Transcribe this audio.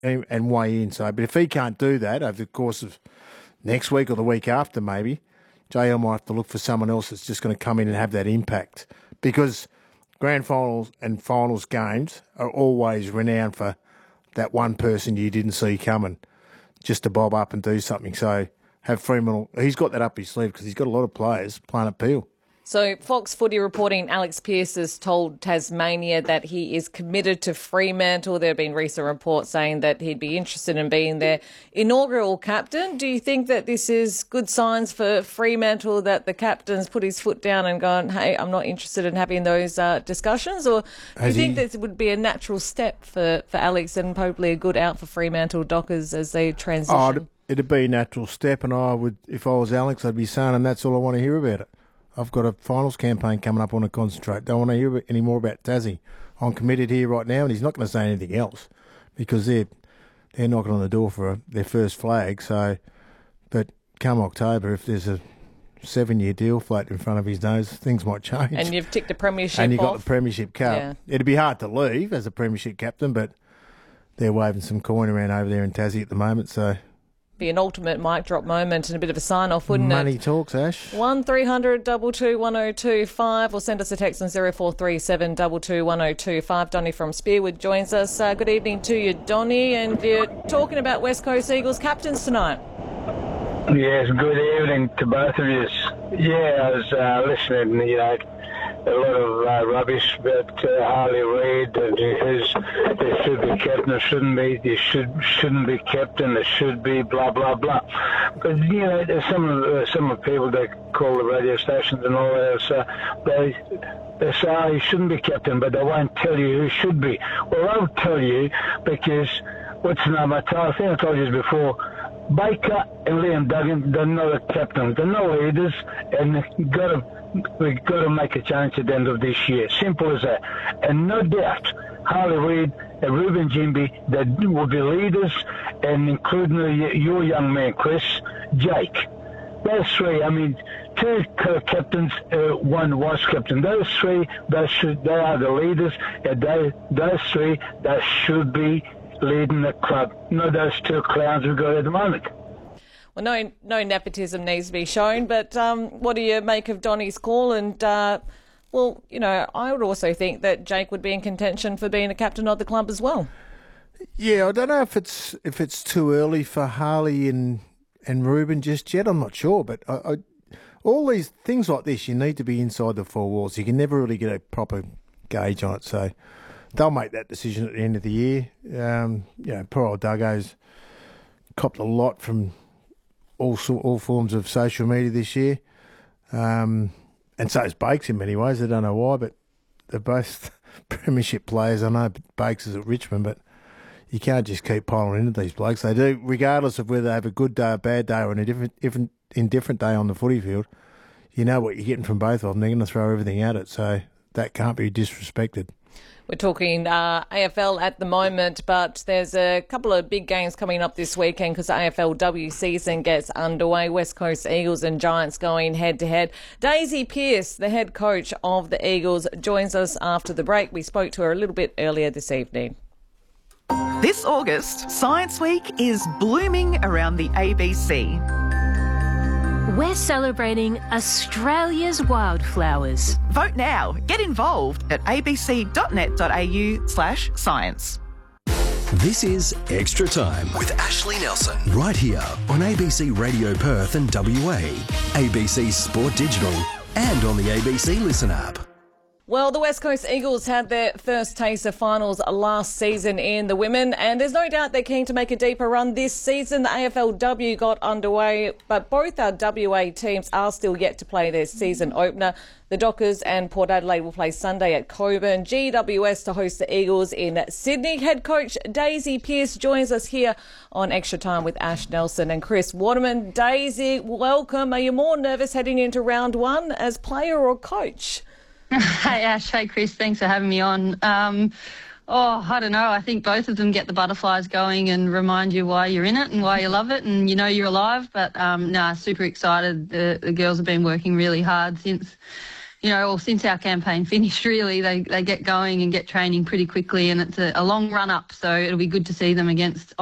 and weigh in. So, but if he can't do that over the course of next week or the week after, maybe JL might have to look for someone else that's just going to come in and have that impact, because grand finals and finals games are always renowned for that one person you didn't see coming, just to bob up and do something. So have Fremantle, he's got that up his sleeve because he's got a lot of players playing at Peel. So Fox Footy reporting Alex Pearce has told Tasmania that he is committed to Fremantle. There have been recent reports saying that he'd be interested in being their inaugural captain. Do you think that this is good signs for Fremantle, that the captain's put his foot down and gone, hey, I'm not interested in having those discussions? Or do you think this would be a natural step for Alex and probably a good out for Fremantle Dockers as they transition? It'd be a natural step, and I would, if I was Alex, I'd be saying, and that's all I want to hear about it. I've got a finals campaign coming up. I want to concentrate. Don't want to hear any more about Tassie. I'm committed here right now, and he's not going to say anything else because they're knocking on the door for their first flag. So, but come October, if there's a 7-year deal floating in front of his nose, things might change. And you've ticked the premiership and you've got off. the premiership cup. Yeah. It'd be hard to leave as a premiership captain, but they're waving some coin around over there in Tassie at the moment, so. Be an ultimate mic drop moment and a bit of a sign off, wouldn't Money it? Money talks, Ash. 1300 22 1025 or send us a text on 0437 22 1025. Donny from Spearwood joins us. Good evening to you, Donny, and you're talking about West Coast Eagles captains tonight. Yes, good evening to both of you. Yeah, I was listening, a lot of rubbish about Harley Reid and there should be captain, there shouldn't be, there shouldn't be captain, there should be blah blah blah. But there's some of the people that call the radio stations and all that, so they say, oh, he shouldn't be captain, but they won't tell you who should be. Well, I'll tell you, because what's the name? I think I told you this before. Baker and Liam Duggan, they're not the captains, they're not leaders, and we've got to make a change at the end of this year. Simple as that. And no doubt, Harley Reid and Ruben Jimby, that will be leaders, and including your young man, Chris, Jake. Those three, two co-captains, one vice captain. Those three, they are the leaders, and those three, they should be leading the club. Not those two clowns we've got at the moment. Well, no nepotism needs to be shown, but what do you make of Donny's call? And, I would also think that Jake would be in contention for being a captain of the club as well. Yeah, I don't know if it's too early for Harley and Ruben just yet. I'm not sure, but all these things like this, you need to be inside the four walls. You can never really get a proper gauge on it, so they'll make that decision at the end of the year. Poor old Duggo's copped a lot from all forms of social media this year, and so is Bakes in many ways. I don't know why, but they're both premiership players. I know Bakes is at Richmond, but you can't just keep piling into these blokes. They do, regardless of whether they have a good day, a bad day, or an indifferent day on the footy field. You know what you're getting from both of them. They're going to throw everything at it, so that can't be disrespected. We're talking AFL at the moment, but there's a couple of big games coming up this weekend because the AFLW season gets underway. West Coast Eagles and Giants going head-to-head. Daisy Pearce, the head coach of the Eagles, joins us after the break. We spoke to her a little bit earlier this evening. This August, Science Week is blooming around the ABC. We're celebrating Australia's wildflowers. Vote now. Get involved at abc.net.au/science. This is Extra Time with Ashley Nelson, right here on ABC Radio Perth and WA, ABC Sport Digital, and on the ABC Listen app. Well, the West Coast Eagles had their first taste of finals last season in the women, and there's no doubt they're keen to make a deeper run this season. The AFLW got underway, but both our WA teams are still yet to play their season opener. The Dockers and Port Adelaide will play Sunday at Coburn. GWS to host the Eagles in Sydney. Head coach Daisy Pearce joins us here on Extra Time with Ash Nelson and Chris Waterman. Daisy, welcome. Are you more nervous heading into round one as player or coach? Hey Ash, hey Chris, thanks for having me on. I don't know, I think both of them get the butterflies going and remind you why you're in it and why you love it and you know you're alive. But super excited. The girls have been working really hard since or since our campaign finished, really, they get going and get training pretty quickly, and it's a long run up. So it'll be good to see them against